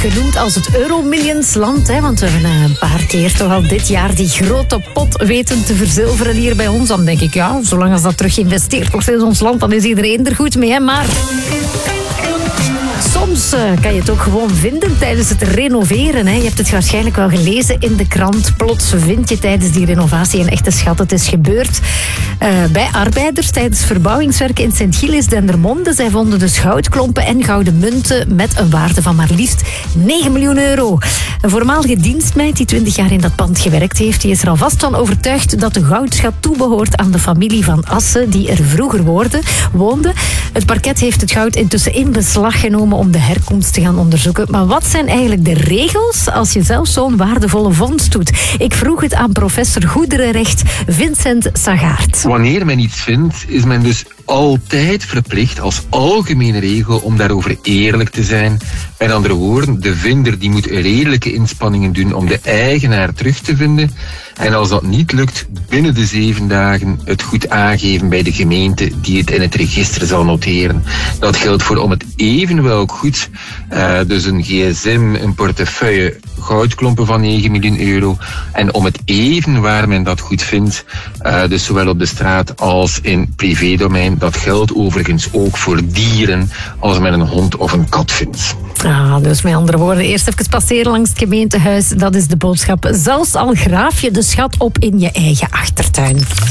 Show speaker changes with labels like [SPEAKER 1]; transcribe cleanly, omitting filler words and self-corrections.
[SPEAKER 1] genoemd als het Euromillionsland. Want we hebben een paar keer toch al dit jaar die grote pot weten te verzilveren hier bij ons. Dan denk ik, ja, zolang als dat terug geïnvesteerd wordt in ons land, dan is iedereen er goed mee. Hè? Maar soms kan je het ook gewoon vinden tijdens het renoveren. Hè. Je hebt het waarschijnlijk wel gelezen in de krant. Plots vind je tijdens die renovatie een echte schat. Het is gebeurd bij arbeiders tijdens verbouwingswerken in Sint-Gilles-Dendermonde. Zij vonden dus goudklompen en gouden munten met een waarde van maar liefst 9 miljoen euro. Een voormalige dienstmeid die 20 jaar in dat pand gewerkt heeft, die is er alvast van overtuigd dat de goudschat toebehoort aan de familie van Assen, die er vroeger woonde. Het parket heeft het goud intussen in beslag genomen om de herkomst te gaan onderzoeken. Maar wat zijn eigenlijk de regels als je zelf zo'n waardevolle vondst doet? Ik vroeg het aan professor goederenrecht Vincent Sagaert.
[SPEAKER 2] Wanneer men iets vindt, is men dus altijd verplicht als algemene regel om daarover eerlijk te zijn. Met andere woorden, de vinder die moet redelijke inspanningen doen om de eigenaar terug te vinden. En als dat niet lukt, binnen de 7 dagen het goed aangeven bij de gemeente die het in het register zal noteren. Dat geldt voor om het evenwel ook goed, dus een gsm, een portefeuille, goudklompen van 9 miljoen euro. En om het even waar men dat goed vindt, dus zowel op de straat als in privédomein. Dat geldt overigens ook voor dieren als men een hond of een kat vindt.
[SPEAKER 1] Dus met andere woorden, eerst even passeren langs het gemeentehuis. Dat is de boodschap. Zelfs al graaf je de schat op in je eigen achtertuin.